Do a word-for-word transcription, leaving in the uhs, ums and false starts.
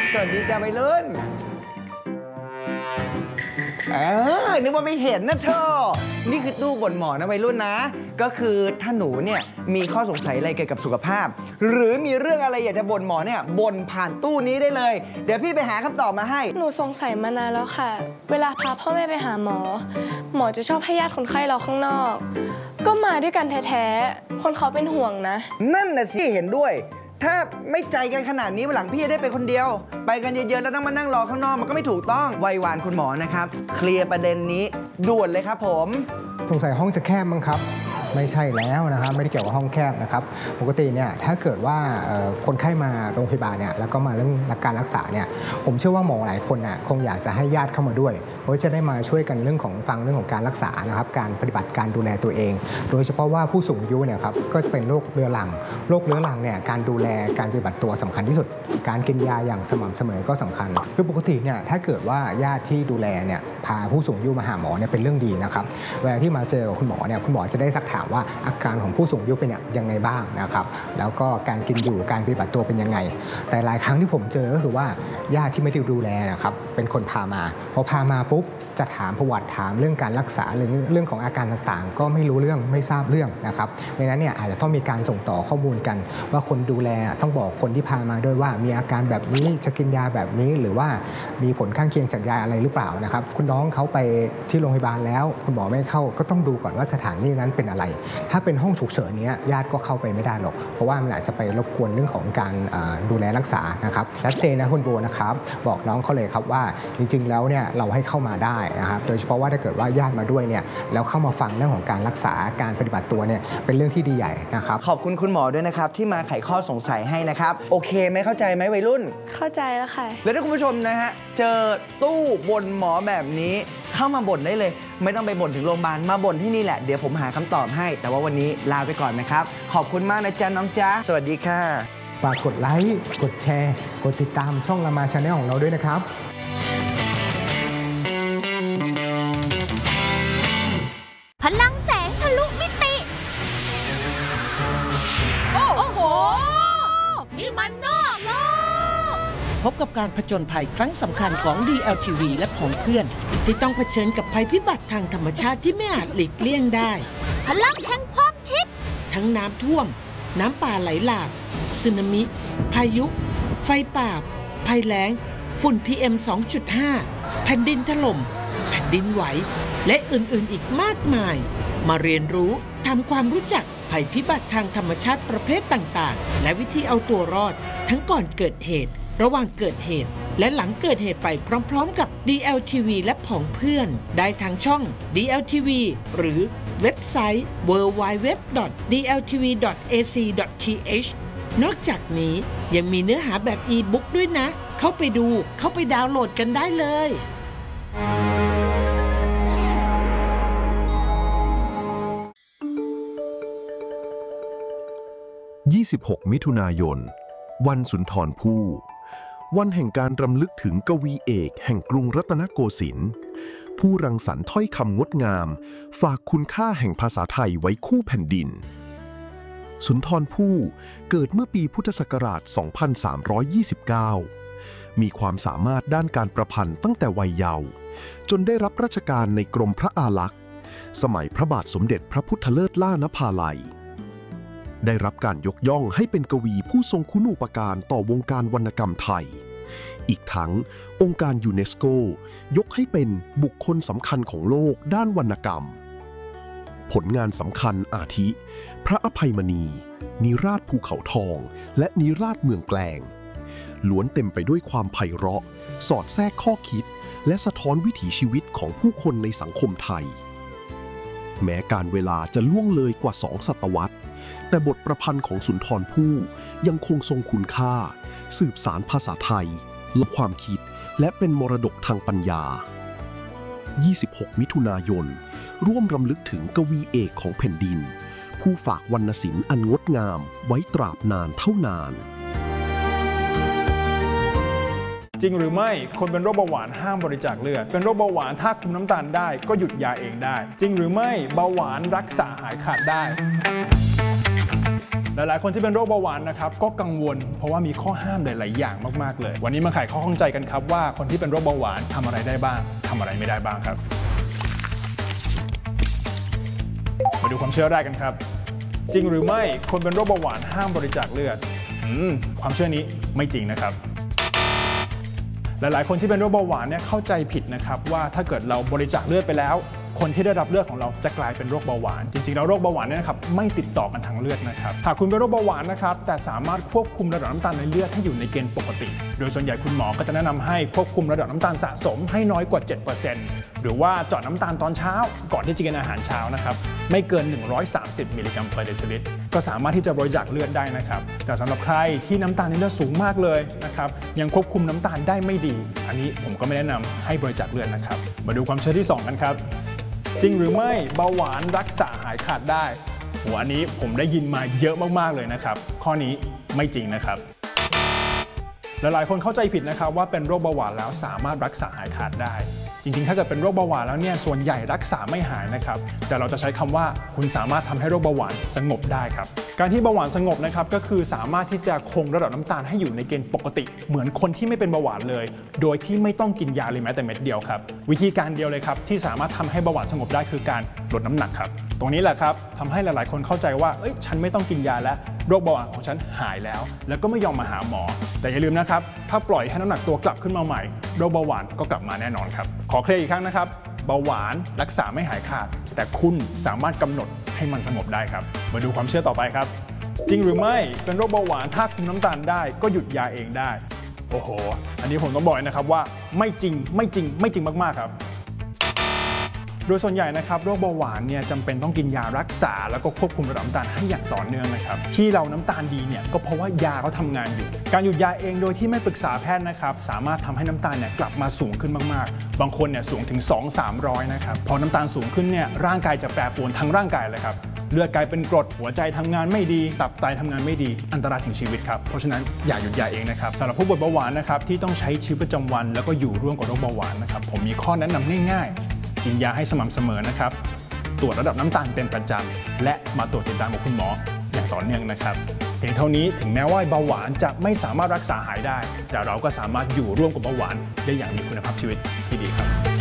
สวัสดีจ้าวัยรุ่นเออนึกว่าไม่เห็นนะเธอนี่คือตู้บ่นหมอนะวัยรุ่นนะก็คือถ้าหนูเนี่ยมีข้อสงสัยอะไรเกี่ยวกับสุขภาพหรือมีเรื่องอะไรอยากจะบ่นหมอเนี่ยบ่นผ่านตู้นี้ได้เลยเดี๋ยวพี่ไปหาคำตอบมาให้หนูสงสัยมานานแล้วค่ะเวลาพาพ่อแม่ไปหาหมอหมอจะชอบให้ญาติคนไข้รอข้างนอกก็มาด้วยกันแท้ๆคนเขาเป็นห่วงนะนั่นน่ะสิเห็นด้วยถ้าไม่ใจกันขนาดนี้วันหลังพี่จะได้ไปคนเดียวไปกันเยอะๆแล้วต้องมานั่งรอข้างนอกมันก็ไม่ถูกต้องไววานคุณหมอนะครับเคลียร์ประเด็นนี้ด่วนเลยครับผมสงสัยห้องจะแคบมั้งครับไม่ใช่แล้วนะครับไม่ได้เกี่ยวกับห้องแคบนะครับปกติเนี่ยถ้าเกิดว่าคนไข้มาโรงพยาบาลเนี่ยแล้วก็มาเรื่องการรักษาเนี่ยผมเชื่อว่าหมอหลายคนน่ะคงอยากจะให้ญาติเข้ามาด้วยเพราะจะได้มาช่วยกันเรื่องของฟังเรื่องของการรักษานะครับการปฏิบัติการดูแลตัวเองโดยเฉพาะว่าผู้สูงอายุเนี่ยครับก็จะเป็นโรคเรื้อรังโรคเรื้อรังเนี่ยการดูแลการปฏิบัติตัวสำคัญที่สุดการกินยาอย่างสม่ำเสมอก็สำคัญคือปกติเนี่ยถ้าเกิดว่าญาติที่ดูแลเนี่ยพาผู้สูงอายุมาหาหมอเนี่ยเป็นเรื่องดีนะครับเวลาที่มาเจอคุณหมอเนี่ยคุณหมอจะได้ซักถามว่าอาการของผู้สูงอายุเป็นยังไงบ้างนะครับแล้วก็การกินอยู่การปฏิบัติตัวเป็นยังไงแต่หลายครั้งที่ผมเจอก็คือว่าญาติที่ไม่ได้ดูแลนะครับเป็นคนพามาพอพามาปุ๊บจะถามประวัติถามเรื่องการรักษาหรือเรื่องของอาการต่างๆก็ไม่รู้เรื่องไม่ทราบเรื่องนะครับเพราะฉะนั้นเนี่ยอาจจะต้องมีการส่งต่อข้อมูลกันว่าคนดูแลต้องบอกคนที่พามาด้วยว่ามีอาการแบบนี้จะกินยาแบบนี้หรือว่ามีผลข้างเคียงจากยาอะไรหรือเปล่านะครับคุณน้องเขาไปที่โรงพยาบาลแล้วคุณหมอไม่เข้าก็ต้องดูก่อนว่าสถานที่นั้นเป็นอะไรถ้าเป็นห้องฉุกเฉินนี้ญาติก็เข้าไปไม่ได้หรอกเพราะว่ามันอาจจะไปรบกวนเรื่องของการดูแลรักษานะครับชัดเจนนะคุณโบนะครับบอกน้องเขาเลยครับว่าจริงๆแล้วเนี่ยเราให้เข้ามาได้นะครับโดยเฉพาะว่าถ้าเกิดว่าญาติมาด้วยเนี่ยแล้วเข้ามาฟังเรื่องของการรักษาการปฏิบัติตัวเนี่ยเป็นเรื่องที่ดีใหญ่นะครับขอบคุณคุณหมอด้วยนะครับที่มาไขข้อสงสัยให้นะครับโอเคไหมเข้าใจไหมวัยรุ่นเข้าใจแล้วค่ะแล้วถ้าคุณผู้ชมนะฮะเจอตู้บ่นหมอแบบนี้เข้ามาบ่นได้เลยไม่ต้องไปบ่นถึงโรงพยาบาลมาบ่นที่นี่แหละเดี๋ยวผมหาคำตอบให้แต่ว่าวันนี้ลาไปก่อนนะครับขอบคุณมากนะจ๊ะน้องจ๊ะสวัสดีค่ะฝากกดไลค์กดแชร์กดติดตามช่องรามาชาแนลของเราด้วยนะครับพลังแสงทะลุมิติโอ้โหนี่มันนอกโลกพบกับการผจญภัยครั้งสำคัญของ ดี แอล ที วี และของเพื่อนที่ต้องเผชิญกับภัยพิบัติทางธรรมชาติที่ไม่อาจหลีกเลี่ยงได้พลังแห่งความคิดทั้งน้ำท่วมน้ำป่าไหลหลากสึนามิพายุไฟป่าภัยแล้งฝุ่น พี เอ็ม สองจุดห้า แผ่นดินถล่มแผ่นดินไหวและอื่นๆอีกมากมายมาเรียนรู้ทำความรู้จักภัยพิบัติทางธรรมชาติประเภทต่างๆและวิธีเอาตัวรอดทั้งก่อนเกิดเหตุระหว่างเกิดเหตุและหลังเกิดเหตุไปพร้อมๆกับ ดี แอล ที วี และผองเพื่อนได้ทางช่อง ดี แอล ที วี หรือเว็บไซต์ ดับเบิลยู ดับเบิลยู ดับเบิลยู ดอท ดี แอล ที วี ดอท เอ ซี ดอท ที เอช นอกจากนี้ยังมีเนื้อหาแบบอีบุ๊กด้วยนะเข้าไปดูเข้าไปดาวน์โหลดกันได้เลยยี่สิบหกมิถุนายนวันสุนทรภู่วันแห่งการรำลึกถึงกวีเอกแห่งกรุงรัตนโกสินทร์ผู้รังสรรค์ถ้อยคำงดงามฝากคุณค่าแห่งภาษาไทยไว้คู่แผ่นดินสุนทรภู่เกิดเมื่อปีพุทธศักราช สองพันสามร้อยยี่สิบเก้า มีความสามารถด้านการประพันธ์ตั้งแต่วัยเยาว์จนได้รับราชการในกรมพระอารักษ์สมัยพระบาทสมเด็จพระพุทธเลิศล่านภาลัยได้รับการยกย่องให้เป็นกวีผู้ทรงคุณูปการต่อวงการวรรณกรรมไทยอีกทั้งองค์การยูเนสโกยกให้เป็นบุคคลสำคัญของโลกด้านวรรณกรรมผลงานสำคัญอาทิ พระอภัยมณีนิราศภูเขาทองและนิราศเมืองแกลงล้วนเต็มไปด้วยความไพเราะสอดแทรกข้อคิดและสะท้อนวิถีชีวิตของผู้คนในสังคมไทยแม้การเวลาจะล่วงเลยกว่าสองศตวรรษแต่บทประพันธ์ของสุนทรภู่ยังคงทรงคุณค่าสืบสานภาษาไทยและความคิดและเป็นมรดกทางปัญญายี่สิบหกมิถุนายนร่วมรำลึกถึงกวีเอกของแผ่นดินผู้ฝากวรรณศิลป์อันงดงามไว้ตราบนานเท่านานจริงหรือไม่คนเป็นโรคเบาหวานห้ามบริจาคเลือดเป็นโรคเบาหวานถ้าคุมน้ำตาลได้ก็หยุดยาเองได้จริงหรือไม่เบาหวานรักษาหายขาดได้หลายๆคนที่เป็นโรคเบาหวานนะครับก็กังวลเพราะว่ามีข้อห้ามหลายๆอย่างมากๆเลยวันนี้มาไขข้อข้องใจกันครับว่าคนที่เป็นโรคเบาหวานทำอะไรได้บ้างทำอะไรไม่ได้บ้างครับมาดูความเชื่อแรกกันครับจริงหรือไม่คนเป็นโรคเบาหวานห้ามบริจาคเลือดอืมความเชื่อนี้ไม่จริงนะครับหลายๆคนที่เป็นโรคเบาหวานเนี่ยเข้าใจผิดนะครับว่าถ้าเกิดเราบริจาคเลือดไปแล้วคนที่ได้รับเลือดของเราจะกลายเป็นโรคเบาหวานจริงๆแล้วโรคเบาหวานเนี่ยนะครับไม่ติดต่อกันทางเลือดนะครับหากคุณเป็นโรคเบาหวานนะครับแต่สามารถควบคุมระดับน้ำตาลในเลือดให้อยู่ในเกณฑ์ปกติโดยส่วนใหญ่คุณหมอก็จะแนะนำให้ควบคุมระดับน้ำตาลสะสมให้น้อยกว่า เจ็ดเปอร์เซ็นต์ หรือว่าเจาะน้ำตาลตอนเช้าก่อนที่จะกินอาหารเช้านะครับไม่เกินหนึ่งร้อยสามสิบมิลลิกรัมเปอร์เดซิลิตรก็สามารถที่จะบริจาคเลือดได้นะครับแต่สำหรับใครที่น้ำตาลในเลือดสูงมากเลยนะครับยังควบคุมน้ำตาลได้ไม่ดีอันนี้ผมก็ไม่แนะนำให้บริจาคเลือดนะครับมาดูความเชื่อที่สองกันครับจริงหรือไม่เบาหวานรักษาหายขาดได้หัวนี้ผมได้ยินมาเยอะมากๆเลยนะครับข้อนี้ไม่จริงนะครับหลายๆคนเข้าใจผิดนะครับว่าเป็นโรคเบาหวานแล้วสามารถรักษาหายขาดได้จริงๆถ้าเกิดเป็นโรคเบาหวานแล้วเนี่ยส่วนใหญ่รักษาไม่หายนะครับแต่เราจะใช้คำว่าคุณสามารถทำให้โรคเบาหวานสงบได้ครับการที่เบาหวานสงบนะครับก็คือสามารถที่จะคงระดับน้ำตาลให้อยู่ในเกณฑ์ปกติเหมือนคนที่ไม่เป็นเบาหวานเลยโดยที่ไม่ต้องกินยาเลยแม้แต่เม็ดเดียวครับวิธีการเดียวเลยครับที่สามารถทำให้เบาหวานสงบได้คือการลดน้ำหนักครับตรงนี้แหละครับทำให้หลายๆคนเข้าใจว่าเอ้ยฉันไม่ต้องกินยาแล้วโรคเบาหวานของฉันหายแล้วแล้วก็ไม่ยอมมาหาหมอแต่อย่าลืมนะครับถ้าปล่อยให้น้ำหนักตัวกลับขึ้นมาใหม่โรคเบาหวานก็กลับมาแน่นอนครับขอเคลียร์อีกครั้งนะครับเบาหวานรักษาไม่หายขาดแต่คุณสามารถกำหนดให้มันสงบได้ครับมาดูความเชื่อต่อไปครับจริงหรือไม่เป็นโรคเบาหวานถ้าคุมน้ำตาลได้ก็หยุดยาเองได้โอ้โหอันนี้ผมต้องบอกนะครับว่าไม่จริงไม่จริงไม่จริงมากๆครับโดยส่วนใหญ่นะครับโรคเบาหวานเนี่ยจำเป็นต้องกินยารักษาแล้วก็ควบคุมระดับน้ำตาลให้อย่างต่อเนื่องนะครับที่เราน้ำตาลดีเนี่ยก็เพราะว่ายาเขาทำงานอยู่การหยุดยาเองโดยที่ไม่ปรึกษาแพทย์นะครับสามารถทำให้น้ำตาลเนี่ยกลับมาสูงขึ้นมากๆบางคนเนี่ยสูงถึง สองถึงสามร้อย นะครับพอน้ำตาลสูงขึ้นเนี่ยร่างกายจะแปรปรวนทั้งร่างกายเลยครับเลือดกลายเป็นกรดหัวใจทำงานไม่ดีตับไตทำงานไม่ดีอันตรายถึงชีวิตครับเพราะฉะนั้นอย่าหยุดยาเองนะครับสำหรับผู้ป่วยเบาหวานนะครับที่ต้องใช้ชีวิตประจำวันแล้วก็อยู่ร่วมกับโรคเบาหวานนะครับผมมีข้อแนะนำง่ายๆกินยาให้สม่ำเสมอนะครับตรวจระดับน้ำตาลเป็นประจำและมาตรวจติดตามกับคุณหมออย่างต่อเนื่องนะครับเพียงเท่านี้ถึงแม้ว่าเบาหวานจะไม่สามารถรักษาหายได้แต่เราก็สามารถอยู่ร่วมกับเบาหวานได้อย่างมีคุณภาพชีวิตที่ดีครับ